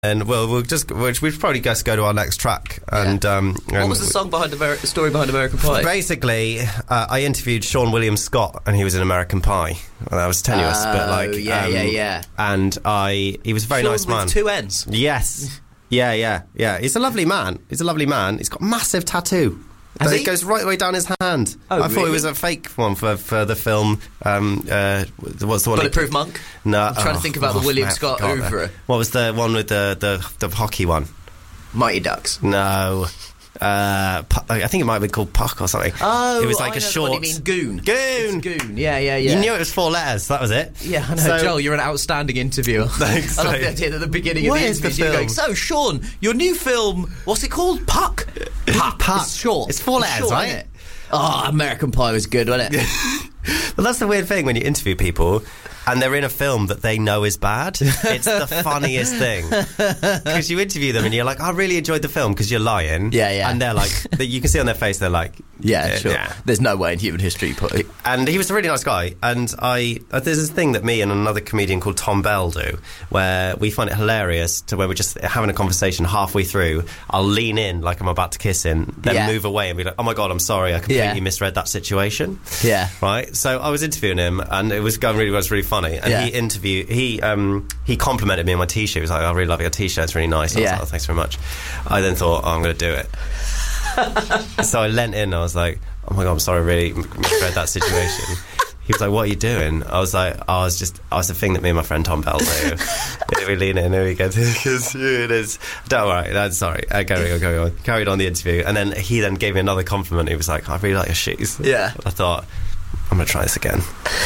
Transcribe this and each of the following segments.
And we'll probably just go to our next track. And what was the song behind the story behind American Pie? Basically, I interviewed Sean William Scott, and he was in American Pie. Well, that was tenuous, but yeah. And he was a very nice man. With two N's. Yes. Yeah. He's a lovely man. He's got a massive tattoo. It goes right the way down his hand. I thought it was a fake one for the film. What's the one? Bulletproof Monk? No. I'm trying to think about the William Scott oeuvre. What was the one with the hockey one? Mighty Ducks. No. I think it might have been called Puck or something. Oh, it was like a short. What do you mean, Goon? Goon. Yeah. You knew it was 4 letters. That was it. Yeah, I know. Joel, you're an outstanding interviewer. Thanks. I love the idea that at the beginning of the interview you're going, so Sean, your new film, what's it called? Puck. It's short. It's 4 letters, short, right? Oh, American Pie was good, wasn't it? Well, that's the weird thing when you interview people and they're in a film that they know is bad. It's the funniest thing. Because you interview them and you're like, I really enjoyed the film, because you're lying. Yeah. And they're like, you can see on their face, they're like... Yeah, sure. Yeah. There's no way in human history you put it. And he was a really nice guy. And there's this thing that me and another comedian called Tom Bell do, where we find it hilarious to where we're just having a conversation halfway through. I'll lean in like I'm about to kiss him, then move away and be like, oh my God, I'm sorry, I completely misread that situation. Yeah. Right? So I was interviewing him and it was really funny. And he complimented me on my t-shirt. He was like, I really love your t-shirt, it's really nice. I was like, oh, thanks very much. I then thought, I'm going to do it. So I leant in and I was like, oh my God, I'm sorry, I really misread that situation. He was like, what are you doing? I was like, I was the thing that me and my friend Tom Bell do. We lean in, here we go, because it is. Don't worry, that's sorry. Carry on. Carried on the interview, and then he gave me another compliment. He was like, I really like your shoes. Yeah. I thought, I'm going to try this again.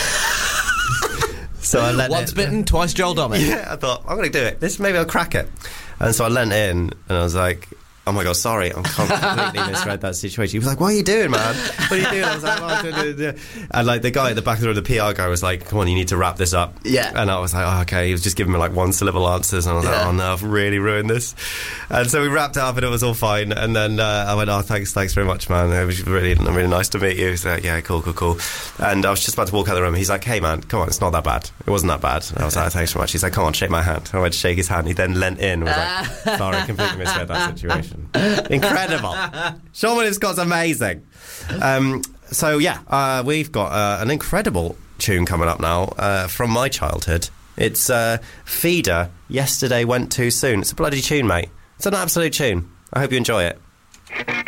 So I leant Once bitten, twice Joel Dommett. Yeah, I thought, I'm going to do it. Maybe I'll crack it. And so I leant in, and I was like, oh my God, sorry, I'm completely misread that situation. He was like, what are you doing, man? What are you doing? I was like, and like the guy at the back of the room, the PR guy was like, come on, you need to wrap this up. Yeah. And I was like, oh, okay. He was just giving me like 1-syllable answers, and I was like, oh no, I've really ruined this. And so we wrapped it up and it was all fine. And then I went, oh, thanks very much, man. It was really nice to meet you. He was like, yeah, cool. And I was just about to walk out of the room. He's like, hey man, come on, it's not that bad. It wasn't that bad. And I was like, thanks very much. He's like, come on, shake my hand. I went to shake his hand. He then leant in and was like, sorry, I completely misread that situation. Incredible. Sean William Scott's amazing. So yeah, we've got an incredible tune coming up now from my childhood. It's Feeder, Yesterday Went Too Soon. It's a bloody tune, mate. It's an absolute tune. I hope you enjoy it.